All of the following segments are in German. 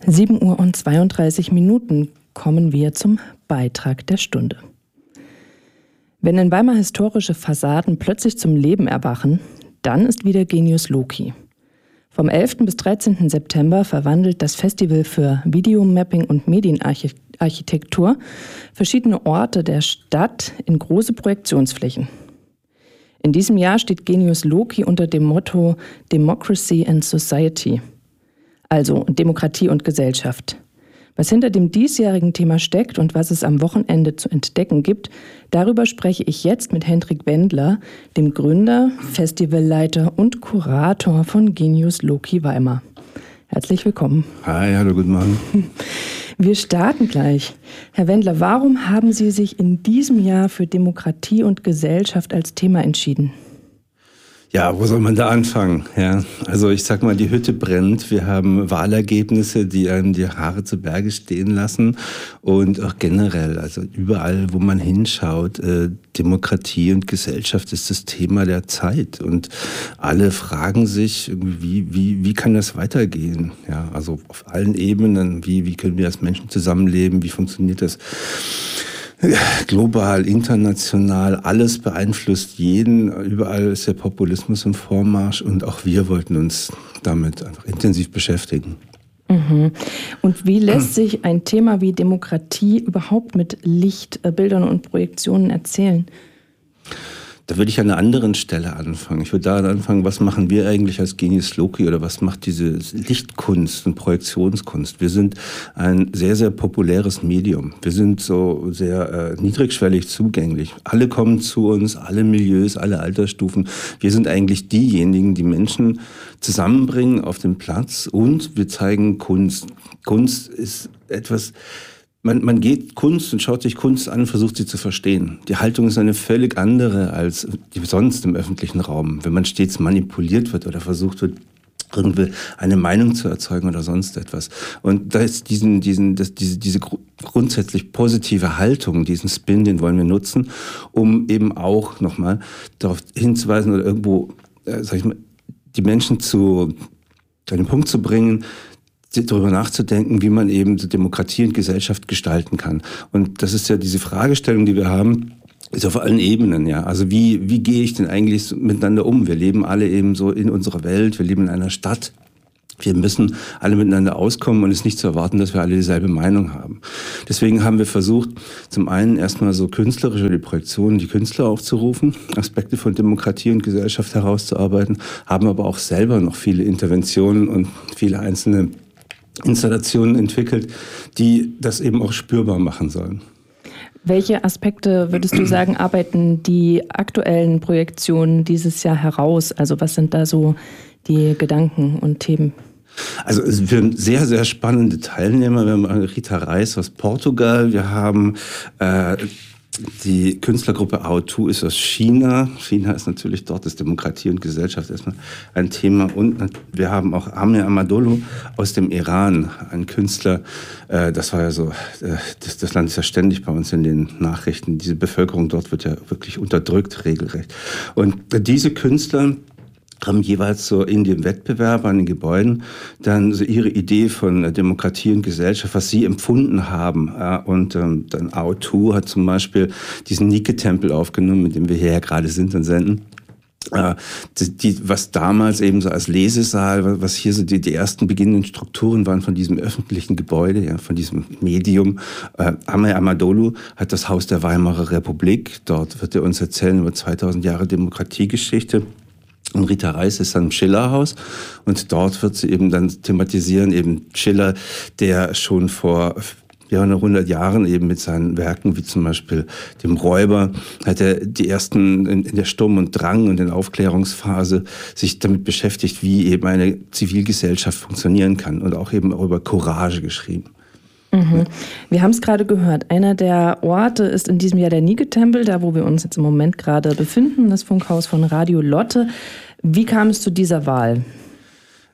7:32 kommen wir zum Beitrag der Stunde. Wenn in Weimar historische Fassaden plötzlich zum Leben erwachen, dann ist wieder Genius Loci. Vom 11. bis 13. September verwandelt das Festival für Videomapping und Medienarchitektur verschiedene Orte der Stadt in große Projektionsflächen. In diesem Jahr steht Genius Loci unter dem Motto Democracy and Society, also Demokratie und Gesellschaft. Was hinter dem diesjährigen Thema steckt und was es am Wochenende zu entdecken gibt, darüber spreche ich jetzt mit Hendrik Wendler, dem Gründer, Festivalleiter und Kurator von Genius Loci Weimar. Herzlich willkommen. Hi, hallo, guten Morgen. Wir starten gleich. Herr Wendler, warum haben Sie sich in diesem Jahr für Demokratie und Gesellschaft als Thema entschieden? Ja, wo soll man da anfangen? Ja, also ich sag mal, die Hütte brennt. Wir haben Wahlergebnisse, die einem die Haare zu Berge stehen lassen. Und auch generell, also überall, wo man hinschaut, Demokratie und Gesellschaft ist das Thema der Zeit. Und alle fragen sich, wie kann das weitergehen? Ja, also auf allen Ebenen, wie können wir als Menschen zusammenleben? Wie funktioniert das? Global, international, alles beeinflusst jeden. Überall ist der Populismus im Vormarsch und auch wir wollten uns damit einfach intensiv beschäftigen. Mhm. Und wie lässt sich ein Thema wie Demokratie überhaupt mit Lichtbildern und Projektionen erzählen? Da würde ich an einer anderen Stelle anfangen. Ich würde da anfangen, was machen wir eigentlich als Genius Loci oder was macht diese Lichtkunst und Projektionskunst? Wir sind ein sehr, sehr populäres Medium. Wir sind so sehr niedrigschwellig zugänglich. Alle kommen zu uns, alle Milieus, alle Altersstufen. Wir sind eigentlich diejenigen, die Menschen zusammenbringen auf den Platz und wir zeigen Kunst. Kunst ist etwas... Man geht Kunst und schaut sich Kunst an und versucht sie zu verstehen. Die Haltung ist eine völlig andere als die sonst im öffentlichen Raum. Wenn man stets manipuliert wird oder versucht wird, irgendwie eine Meinung zu erzeugen oder sonst etwas. Und da ist diese grundsätzlich positive Haltung, diesen Spin, den wollen wir nutzen, um eben auch nochmal darauf hinzuweisen oder irgendwo, die Menschen zu einem Punkt zu bringen, darüber nachzudenken, wie man eben Demokratie und Gesellschaft gestalten kann. Und das ist ja diese Fragestellung, die wir haben, ist auf allen Ebenen, ja. Also wie gehe ich denn eigentlich miteinander um? Wir leben alle eben so in unserer Welt, wir leben in einer Stadt. Wir müssen alle miteinander auskommen und es ist nicht zu erwarten, dass wir alle dieselbe Meinung haben. Deswegen haben wir versucht, zum einen erstmal so künstlerisch über die Projektionen die Künstler aufzurufen, Aspekte von Demokratie und Gesellschaft herauszuarbeiten, haben aber auch selber noch viele Interventionen und viele einzelne Installationen entwickelt, die das eben auch spürbar machen sollen. Welche Aspekte, würdest du sagen, arbeiten die aktuellen Projektionen dieses Jahr heraus? Also was sind da so die Gedanken und Themen? Also wir haben sehr, sehr spannende Teilnehmer. Wir haben Rita Reis aus Portugal, wir haben die Künstlergruppe AO2 ist aus China. China ist natürlich dort, ist Demokratie und Gesellschaft erstmal ein Thema. Und wir haben auch Amir Amadolu aus dem Iran, ein Künstler. Das war ja so, das Land ist ja ständig bei uns in den Nachrichten. Diese Bevölkerung dort wird ja wirklich unterdrückt, regelrecht. Und diese Künstler haben jeweils so in dem Wettbewerb an den Gebäuden dann so ihre Idee von Demokratie und Gesellschaft, was sie empfunden haben. Und dann AO2 hat zum Beispiel diesen Nike-Tempel aufgenommen, mit dem wir hier gerade sind und senden. Was damals eben so als Lesesaal, was hier so die ersten beginnenden Strukturen waren von diesem öffentlichen Gebäude, ja, von diesem Medium. Amir Amadolu hat das Haus der Weimarer Republik. Dort wird er uns erzählen über 2000 Jahre Demokratiegeschichte. Und Rita Reis ist dann im Schillerhaus und dort wird sie eben dann thematisieren, eben Schiller, der schon vor 100 Jahren eben mit seinen Werken, wie zum Beispiel dem Räuber, hat er die ersten in der Sturm und Drang und in der Aufklärungsphase sich damit beschäftigt, wie eben eine Zivilgesellschaft funktionieren kann und auch eben über Courage geschrieben. Mhm. Wir haben es gerade gehört. Einer der Orte ist in diesem Jahr der Nike-Tempel, da wo wir uns jetzt im Moment gerade befinden, das Funkhaus von Radio Lotte. Wie kam es zu dieser Wahl?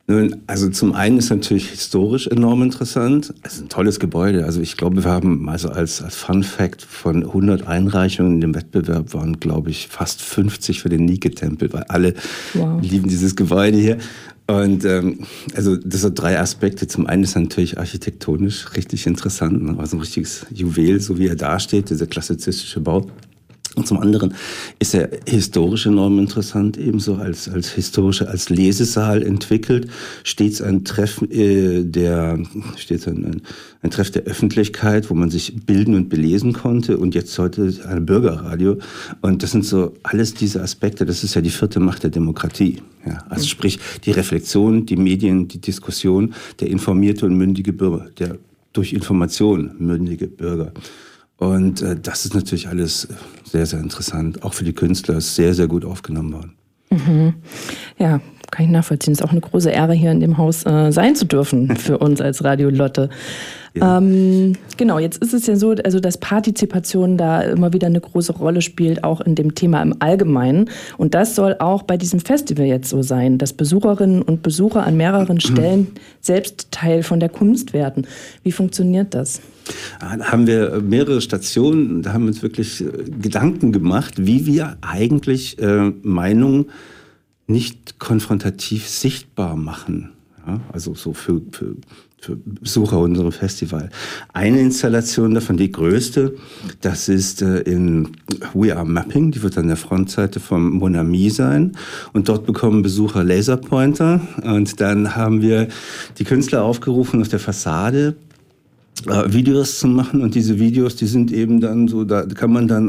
Nun, also zum einen ist natürlich historisch enorm interessant. Es ist ein tolles Gebäude. Also ich glaube, wir haben also als Fun Fact von 100 Einreichungen in dem Wettbewerb waren, glaube ich, fast 50 für den Nike-Tempel, weil alle lieben dieses Gebäude hier. Und also das hat 3 Aspekte. Zum einen ist er natürlich architektonisch richtig interessant, ne? Also ein richtiges Juwel, so wie er dasteht, dieser klassizistische Bau. Und zum anderen ist er historisch enorm interessant, ebenso als Lesesaal entwickelt, stets ein Treff ein Treff der Öffentlichkeit, wo man sich bilden und belesen konnte, und jetzt heute ein Bürgerradio. Und das sind so alles diese Aspekte, das ist ja die 4. Macht der Demokratie. Ja, also sprich die Reflexion, die Medien, die Diskussion, der informierte und mündige Bürger, der durch Information mündige Bürger. Und das ist natürlich alles sehr, sehr interessant. Auch für die Künstler ist sehr, sehr gut aufgenommen worden. Mhm. Ja, kann ich nachvollziehen. Es ist auch eine große Ehre, hier in dem Haus sein zu dürfen für uns als Radio Lotte. Ja. Genau, jetzt ist es ja so, also dass Partizipation da immer wieder eine große Rolle spielt, auch in dem Thema im Allgemeinen. Und das soll auch bei diesem Festival jetzt so sein, dass Besucherinnen und Besucher an mehreren Stellen selbst Teil von der Kunst werden. Wie funktioniert das? Da haben wir mehrere Stationen, da haben wir uns wirklich Gedanken gemacht, wie wir eigentlich Meinungen nicht konfrontativ sichtbar machen. Ja, also so für Besucher unserem Festival. Eine Installation davon, die größte, das ist in We Are Mapping, die wird an der Frontseite vom Mon Ami sein. Und dort bekommen Besucher Laserpointer. Und dann haben wir die Künstler aufgerufen, auf der Fassade Videos zu machen. Und diese Videos, die sind eben dann so, da kann man dann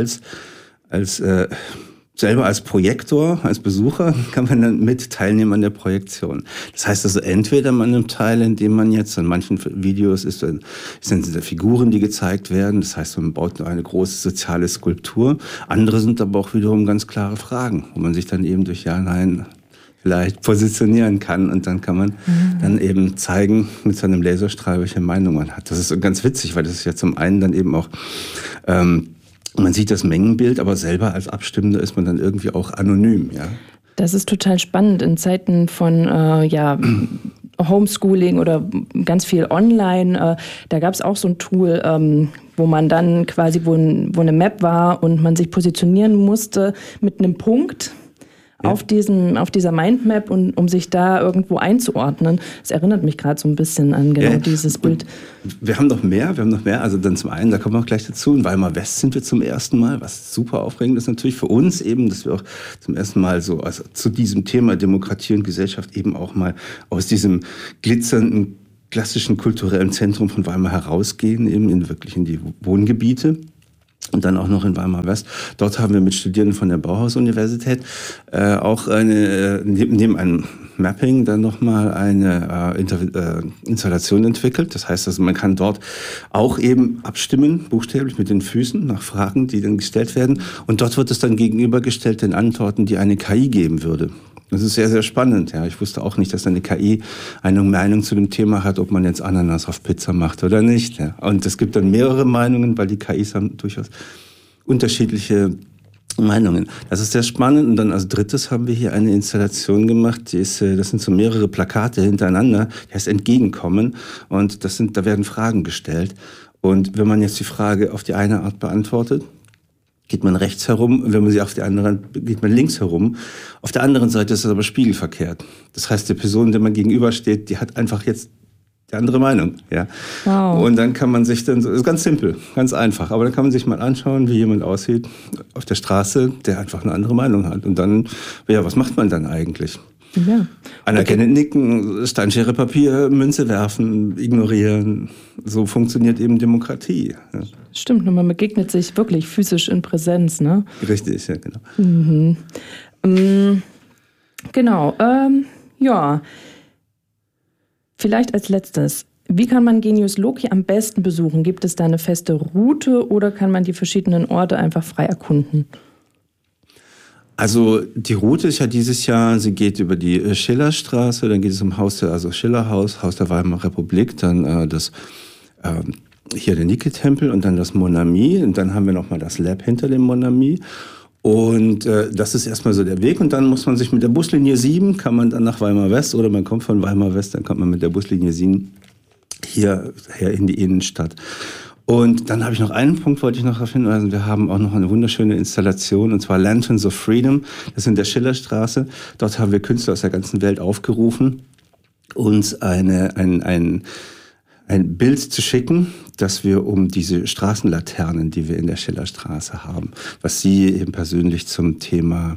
selber als Projektor, als Besucher, kann man dann mit teilnehmen an der Projektion. Das heißt also, entweder man nimmt teil, indem man jetzt an manchen Videos sind Figuren, die gezeigt werden. Das heißt, man baut eine große soziale Skulptur. Andere sind aber auch wiederum ganz klare Fragen, wo man sich dann eben durch Ja, Nein vielleicht positionieren kann. Und dann kann man dann eben zeigen mit seinem Laserstrahl, welche Meinung man hat. Das ist ganz witzig, weil das ist ja zum einen dann eben auch man sieht das Mengenbild, aber selber als Abstimmender ist man dann irgendwie auch anonym. Ja? Das ist total spannend in Zeiten von Homeschooling oder ganz viel online. Da gab es auch so ein Tool, wo man dann quasi, wo eine Map war und man sich positionieren musste mit einem Punkt auf dieser Mindmap, und um sich da irgendwo einzuordnen. Das erinnert mich gerade so ein bisschen an dieses Bild. Wir haben noch mehr. Also dann zum einen, da kommen wir auch gleich dazu, in Weimar West sind wir zum ersten Mal, was super aufregend ist natürlich für uns eben, dass wir auch zum ersten Mal so zu diesem Thema Demokratie und Gesellschaft eben auch mal aus diesem glitzernden, klassischen kulturellen Zentrum von Weimar herausgehen, eben in die Wohngebiete. Und dann auch noch in Weimar West. Dort haben wir mit Studierenden von der Bauhaus-Universität auch neben einem Mapping dann nochmal eine Installation entwickelt. Das heißt, also man kann dort auch eben abstimmen, buchstäblich mit den Füßen, nach Fragen, die dann gestellt werden. Und dort wird es dann gegenübergestellt den Antworten, die eine KI geben würde. Das ist sehr, sehr spannend. Ja, ich wusste auch nicht, dass eine KI eine Meinung zu dem Thema hat, ob man jetzt Ananas auf Pizza macht oder nicht. Ja. Und es gibt dann mehrere Meinungen, weil die KIs haben durchaus unterschiedliche Meinungen. Das ist sehr spannend. Und dann als drittes haben wir hier eine Installation gemacht. Das sind so mehrere Plakate hintereinander. Die heißt Entgegenkommen. Und da werden Fragen gestellt. Und wenn man jetzt die Frage auf die eine Art beantwortet, geht man rechts herum, wenn man sie auf die andere, geht man links herum. Auf der anderen Seite ist es aber spiegelverkehrt. Das heißt, die Person, der man gegenübersteht, die hat einfach jetzt die andere Meinung. Ja. Wow. Und dann kann man sich das ist ganz simpel, ganz einfach, aber dann kann man sich mal anschauen, wie jemand aussieht auf der Straße, der einfach eine andere Meinung hat. Und dann, was macht man dann eigentlich? Ja. Anerkennend nicken, Steinschere, Papier, Münze werfen, ignorieren. So funktioniert eben Demokratie. Ja. Stimmt, und man begegnet sich wirklich physisch in Präsenz, ne? Richtig, ja, genau. Genau, ja. Vielleicht als letztes. Wie kann man Genius Loci am besten besuchen? Gibt es da eine feste Route oder kann man die verschiedenen Orte einfach frei erkunden? Also die Route ist ja dieses Jahr, sie geht über die Schillerstraße, dann geht es um Haus der Weimarer Republik, dann hier der Nike-Tempel und dann das Mon Ami. Und dann haben wir nochmal das Lab hinter dem Mon Ami. Und das ist erstmal so der Weg. Und dann muss man sich mit der Buslinie 7, kann man dann nach Weimar West, oder man kommt von Weimar West, dann kommt man mit der Buslinie 7 hierher in die Innenstadt. Und dann habe ich noch einen Punkt, wollte ich noch darauf hinweisen. Wir haben auch noch eine wunderschöne Installation, und zwar Lanterns of Freedom. Das ist in der Schillerstraße. Dort haben wir Künstler aus der ganzen Welt aufgerufen, uns ein Bild zu schicken, dass wir um diese Straßenlaternen, die wir in der Schillerstraße haben, was Sie eben persönlich zum Thema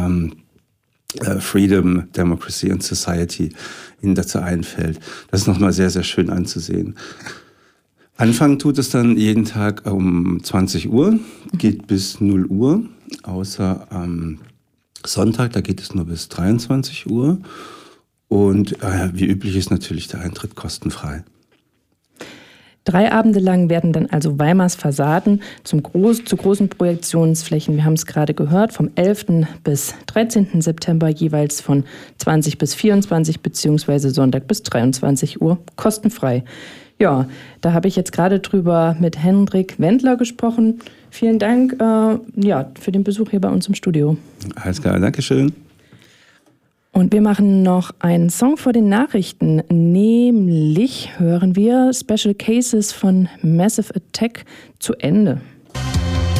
Freedom, Democracy and Society Ihnen dazu einfällt. Das ist nochmal sehr, sehr schön anzusehen. Anfangen tut es dann jeden Tag um 20 Uhr, geht bis 0 Uhr, außer am Sonntag, da geht es nur bis 23 Uhr. Und wie üblich ist natürlich der Eintritt kostenfrei. 3 Abende lang werden dann also Weimars Fassaden zu großen Projektionsflächen, wir haben es gerade gehört, vom 11. bis 13. September jeweils von 20 bis 24 beziehungsweise Sonntag bis 23 Uhr kostenfrei. Ja, da habe ich jetzt gerade drüber mit Hendrik Wendler gesprochen. Vielen Dank für den Besuch hier bei uns im Studio. Alles klar, Dankeschön. Und wir machen noch einen Song vor den Nachrichten, nämlich hören wir Special Cases von Massive Attack zu Ende.